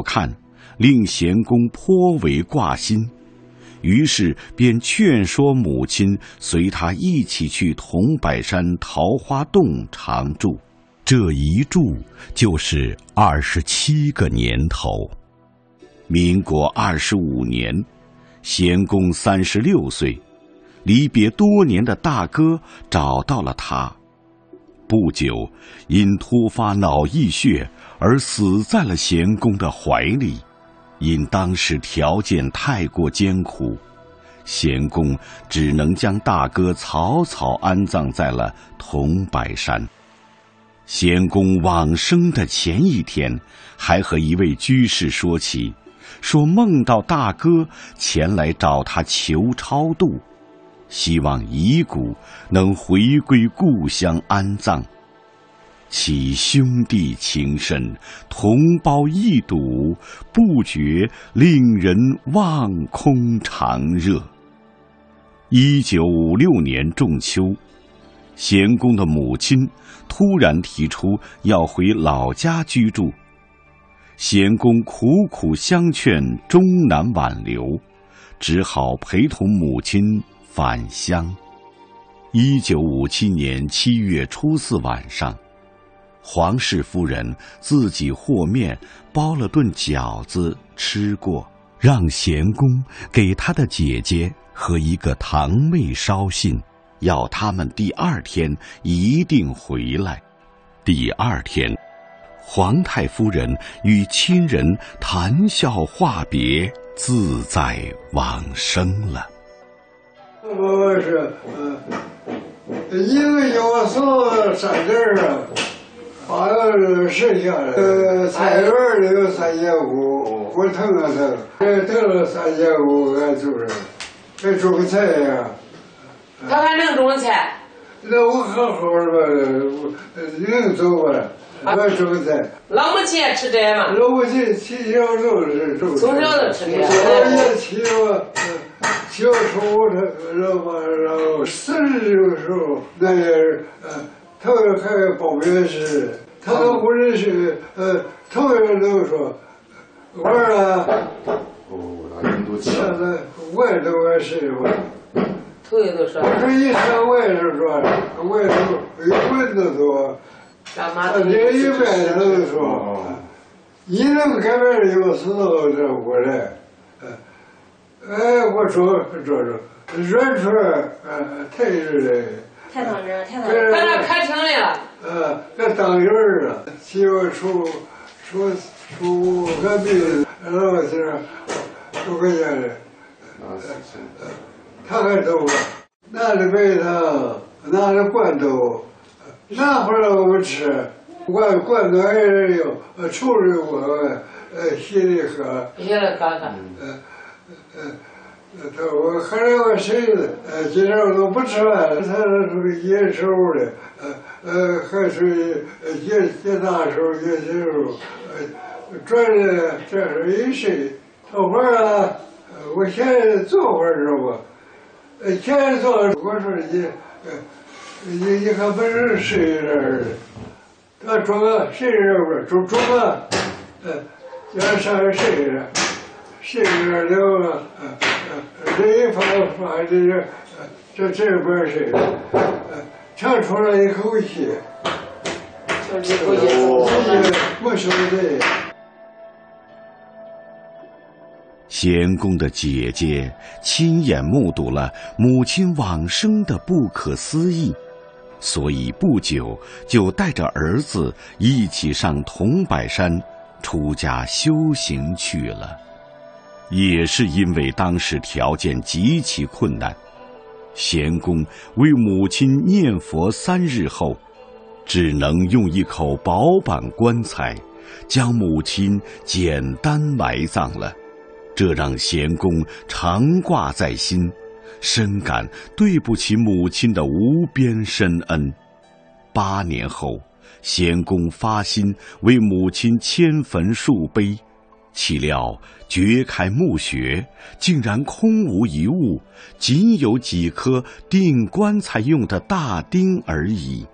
好看，令贤公颇为挂心，于是便劝说母亲随他一起去桐柏山桃花洞常住。这一住就是27个年头。民国25年，贤公36岁，离别多年的大哥找到了他。不久，因突发脑溢血而死在了贤公的怀里。因当时条件太过艰苦，贤公只能将大哥草草安葬在了桐柏山。贤公往生的前一天，还和一位居士说起，说梦到大哥前来找他求超度，希望遗骨能回归故乡安葬。其兄弟情深，同胞义笃，不觉令人望空长热。1956年仲秋，贤公的母亲突然提出要回老家居住，贤公苦苦相劝，终难挽留，只好陪同母亲返乡。1957年7月初4晚上，黄氏夫人自己和面包了顿饺子吃过，让贤公给他的姐姐和一个堂妹捎信，要他们第2天一定回来。第2天，皇太夫人与亲人谈笑话别，自在往生了。 我是一个要送3件啊，好像是剩下的。菜园里有3.5，我腾了3.5，俺就是还种个菜呀。 他还能种菜？ 那我好好的吧，能走吧？我种菜。 老母亲也吃这吗？ 老母亲从小就是种。 从小就吃这。 我也骑我，小时候然后40的时候，那也他还报名时，他都不认识，头一个都说玩了。现在我也都爱谁吧。 头一都说。 我说以前我也是说，我也是有棍子说，连一百都说，你能改变有时候这过来，我说软出来，太热了。 太当真， 他这开庭来了。 这当人了，媳妇出个病，然后是出个家的，他还走了，拿着白糖，拿着罐头，拿回来我们吃，罐头还是有，抽着我，稀里喝。我后来我谁子，今天我都不吃饭，他属于野手的，还属于野大手、野小手，转的这是一谁？做会儿啊，我现在做会儿知道不？现在做，我说你还不是谁人？他种个谁人不？种个，要上谁人？谁人了？这一发这边是，长出了一口气，我说的。 贤公的姐姐亲眼目睹了母亲往生的不可思议，所以不久就带着儿子一起上桐柏山出家修行去了。也是因为当时条件极其困难，贤公为母亲念佛3日后，只能用一口薄板棺材将母亲简单埋葬了。这让贤公常挂在心，深感对不起母亲的无边深恩。8年后，贤公发心为母亲迁坟树碑，岂料掘开墓穴，竟然空无一物，仅有几颗钉棺材用的大钉而已。